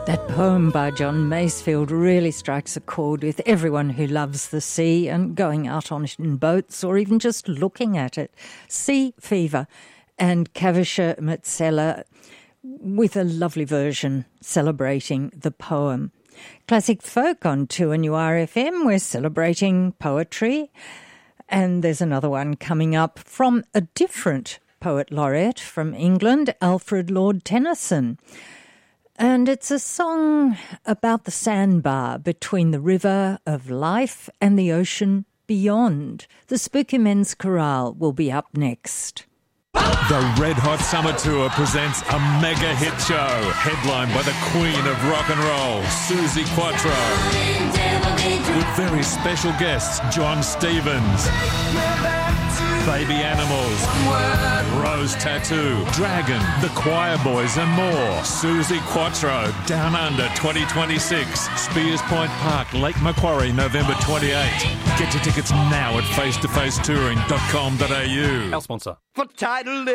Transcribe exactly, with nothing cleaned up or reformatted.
That poem by John Masefield really strikes a chord with everyone who loves the sea and going out on it in boats or even just looking at it. Sea Fever and Kavisha Metsela with a lovely version celebrating the poem. Classic Folk on two N U R F M, we're celebrating poetry. And there's another one coming up from a different poet laureate from England, Alfred Lord Tennyson. And it's a song about the sandbar between the river of life and the ocean beyond. The Spooky Men's Chorale will be up next. The Red Hot Summer Tour presents a mega hit show, headlined by the Queen of Rock and Roll, Suzi Quatro, with very special guests, John Stevens, Baby Animals, Rose Tattoo, Dragon, The Choir Boys and more. Suzi Quatro, Down Under twenty twenty-six, Spears Point Park, Lake Macquarie, November twenty-eighth. Get your tickets now at face to face touring dot com dot a u. Our sponsor. For title